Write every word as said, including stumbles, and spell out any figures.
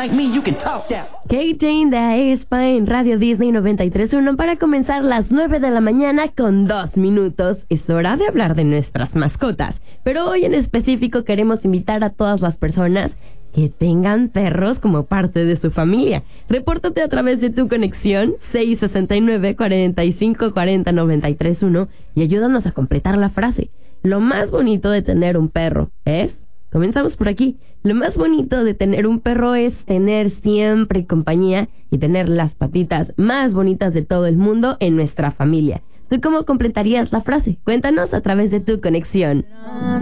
like me, you can talk that. K-Jane de Aespa en Radio Disney noventa y tres punto uno para comenzar las nueve de la mañana con dos minutos. Es hora de hablar de nuestras mascotas, pero hoy en específico queremos invitar a todas las personas que tengan perros como parte de su familia. Repórtate a través de tu conexión seis sesenta y nueve, cuarenta y cinco, cuarenta, noventa y tres uno y ayúdanos a completar la frase. Lo más bonito de tener un perro es... Comenzamos por aquí. Lo más bonito de tener un perro es tener siempre compañía y tener las patitas más bonitas de todo el mundo en nuestra familia. ¿Tú cómo completarías la frase? Cuéntanos a través de tu conexión.